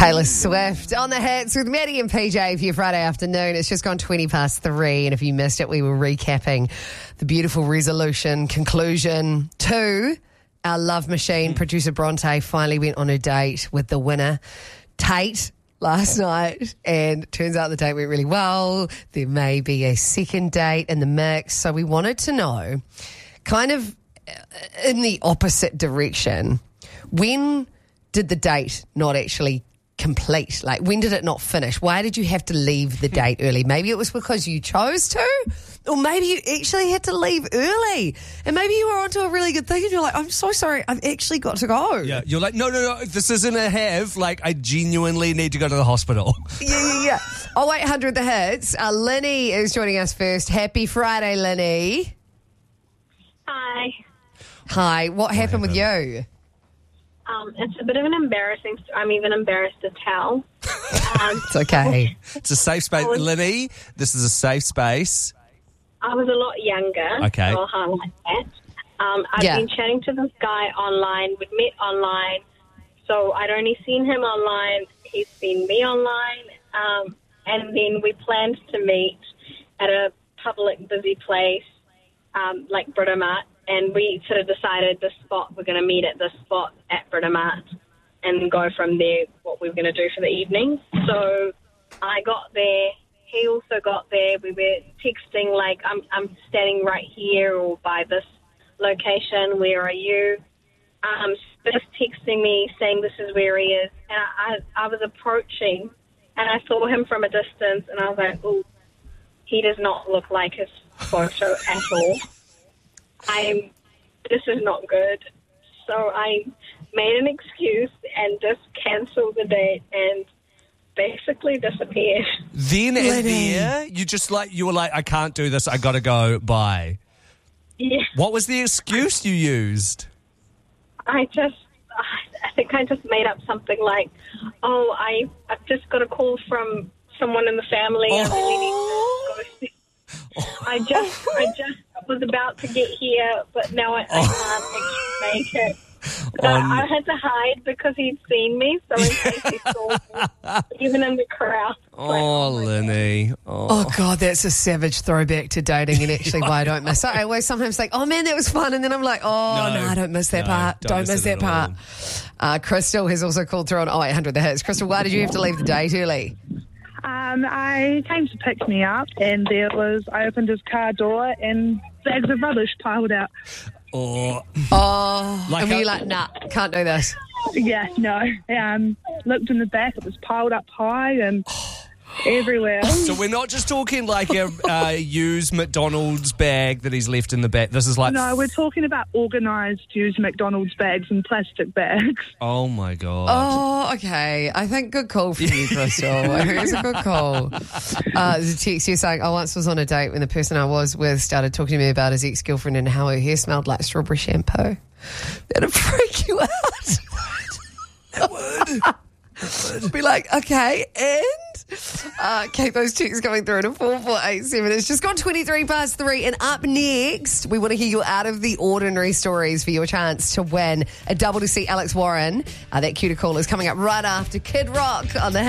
Taylor Swift on the hits with Maddie and PJ for your Friday afternoon. It's just gone 20 past 3, and if you missed it, we were recapping the beautiful resolution conclusion to our love machine. Producer Bronte finally went on a date with the winner, Tate, last night, and turns out the date went really well. There may be a second date in the mix, so we wanted to know, kind of in the opposite direction, when did the date not actually complete? Like, when did it not finish? Why did you have to leave the date early? Maybe it was because you chose to, or maybe you actually had to leave early, and maybe you were onto a really good thing and you're like, I'm so sorry, I've actually got to go. Yeah, you're like, no, this isn't a have. Like, I genuinely need to go to the hospital. Yeah. 0800 The Hits. Linny is joining us first. Happy Friday, Linny. Hi. What happened with you? It's a bit of an embarrassing story. I'm even embarrassed to tell. It's okay. It's a safe space. Linny, this is a safe space. I was a lot younger. Okay. So I'll highlight that. I've been chatting to this guy online. We'd met online. So I'd only seen him online. He's seen me online. And then we planned to meet at a public busy place, like Britomart. And we sort of decided we're going to meet at this spot at Britomart and go from there what we were going to do for the evening. So I got there. He also got there. We were texting like, I'm standing right here or by this location. Where are you? Just texting me saying this is where he is. And I was approaching and I saw him from a distance and I was like, oh, he does not look like his photo at all. This is not good. So I made an excuse and just cancelled the date and basically disappeared. Then and there, you were like, I can't do this, I got to go, bye. Yeah. What was the excuse you used? I think I just made up something like, I've just got a call from someone in the family. I really need to go see. I just was about to get here, but now I can't actually make it. But I had to hide because he'd seen me, so in case he saw me, even in the crowd. Linny. Oh, God, that's a savage throwback to dating and actually why I don't miss it. I always sometimes think, oh, man, that was fun. And then I'm like, no, I don't miss that part. Don't miss that part. Crystal has also called through on 0800 The Hits. Crystal, why did you have to leave the date early? I came to pick me up and I opened his car door and bags of rubbish piled out. And were you like, nah, can't do this? Yeah, no. Looked in the back, it was piled up high and everywhere. So we're not just talking like a used McDonald's bag that he's left in the back. This is like... No, we're talking about organised used McDonald's bags and plastic bags. Oh, my God. Oh, okay. I think good call for you, Crystal. It was a good call. There's a text here saying, I once was on a date when the person I was with started talking to me about his ex-girlfriend and how her hair smelled like strawberry shampoo. That'd freak you out. It would. Be like, okay, and... keep those texts coming through to 4487. It's just gone 23 past 3. And up next, we want to hear your out of the ordinary stories for your chance to win a double to see Alex Warren. That cutie call is coming up right after Kid Rock on the